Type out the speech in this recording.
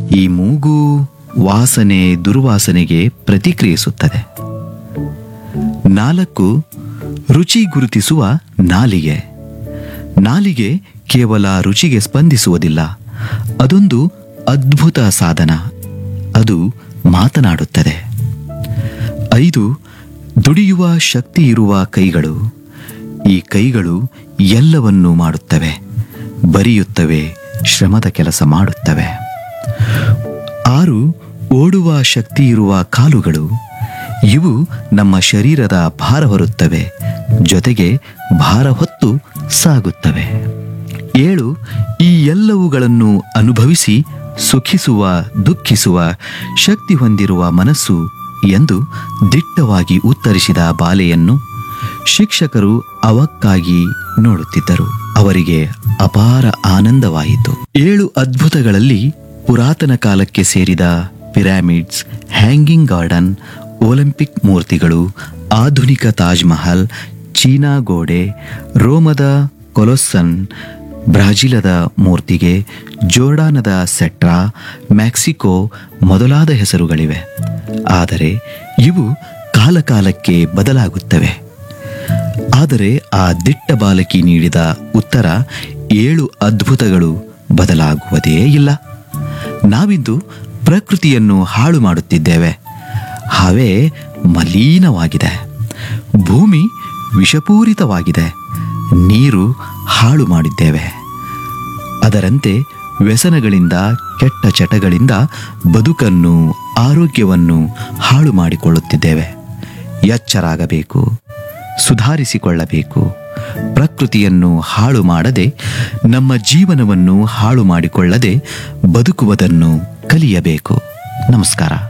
ಈ ಮೂಗು ವಾಸನೆ ದುರ್ವಾಸನೆಗೆ ಪ್ರತಿಕ್ರಿಯಿಸುತ್ತದೆ. 4 ರುಚಿ ಗುರುತಿಸುವ ನಾಲಿಗೆ. ನಾಲಿಗೆ ಕೇವಲ ರುಚಿಗೆ ಸ್ಪಂದಿಸುವುದಿಲ್ಲ, ಅದೊಂದು ಅದ್ಭುತ ಸಾಧನ. ಅದು ಮಾತನಾಡುತ್ತದೆ. 5 ದುಡಿಯುವ ಶಕ್ತಿ ಇರುವ ಕೈಗಳು. ಈ ಕೈಗಳು ಎಲ್ಲವನ್ನೂ ಮಾಡುತ್ತವೆ, ಬರೆಯುತ್ತವೆ, ಶ್ರಮದ ಕೆಲಸ ಮಾಡುತ್ತವೆ. 6 ಓಡುವ ಶಕ್ತಿ ಇರುವ ಕಾಲುಗಳು. ಇವು ನಮ್ಮ ಶರೀರದ ಭಾರ ಹೊರುತ್ತವೆ, ಜೊತೆಗೆ ಭಾರ ಹೊತ್ತು ಸಾಗುತ್ತವೆ. 7 ಈ ಎಲ್ಲವುಗಳನ್ನು ಅನುಭವಿಸಿ ಸುಖಿಸುವ ದುಃಖಿಸುವ ಶಕ್ತಿ ಹೊಂದಿರುವ ಮನಸ್ಸು ಎಂದು ದಿಟ್ಟವಾಗಿ ಉತ್ತರಿಸಿದ ಬಾಲೆಯನ್ನು ಶಿಕ್ಷಕರು ಅವಕ್ಕಾಗಿ ನೋಡುತ್ತಿದ್ದರು. ಅವರಿಗೆ ಅಪಾರ ಆನಂದವಾಯಿತು. 7 ಅದ್ಭುತಗಳಲ್ಲಿ ಪುರಾತನ ಕಾಲಕ್ಕೆ ಸೇರಿದ ಪಿರಾಮಿಡ್ಸ್, ಹ್ಯಾಂಗಿಂಗ್ ಗಾರ್ಡನ್, ಒಲಿಂಪಿಕ್ ಮೂರ್ತಿಗಳು, ಆಧುನಿಕ ತಾಜ್ ಮಹಲ್, ಚೀನಾ ಗೋಡೆ, ರೋಮದ ಕೊಲೊಸ್ಸನ್, ಬ್ರಾಜಿಲದ ಮೂರ್ತಿಗೆ, ಜೋರ್ಡಾನದ ಸೆಟ್ರಾ, ಮೆಕ್ಸಿಕೋ ಮೊದಲಾದ ಹೆಸರುಗಳಿವೆ. ಆದರೆ ಇವು ಕಾಲಕಾಲಕ್ಕೆ ಬದಲಾಗುತ್ತವೆ. ಆದರೆ ಆ ದಿಟ್ಟ ಬಾಲಕಿ ನೀಡಿದ ಉತ್ತರ 7 ಅದ್ಭುತಗಳು ಬದಲಾಗುವುದೇ ಇಲ್ಲ. ನಾವಿಂದು ಪ್ರಕೃತಿಯನ್ನು ಹಾಳು ಮಾಡುತ್ತಿದ್ದೇವೆ. ಹವೆ ಮಲೀನವಾಗಿದೆ, ಭೂಮಿ ವಿಷಪೂರಿತವಾಗಿದೆ, ನೀರು ಹಾಳು ಮಾಡಿದ್ದೇವೆ. ಅದರಂತೆ ವ್ಯಸನಗಳಿಂದ, ಕೆಟ್ಟ ಚಟಗಳಿಂದ ಬದುಕನ್ನು, ಆರೋಗ್ಯವನ್ನು ಹಾಳು ಮಾಡಿಕೊಳ್ಳುತ್ತಿದ್ದೇವೆ. ಎಚ್ಚರಾಗಬೇಕು, ಸುಧಾರಿಸಿಕೊಳ್ಳಬೇಕು. ಪ್ರಕೃತಿಯನ್ನು ಹಾಳು ಮಾಡದೆ, ನಮ್ಮ ಜೀವನವನ್ನು ಹಾಳು ಮಾಡಿಕೊಳ್ಳದೆ ಬದುಕುವುದನ್ನು ಕಲಿಯಬೇಕು. ನಮಸ್ಕಾರ.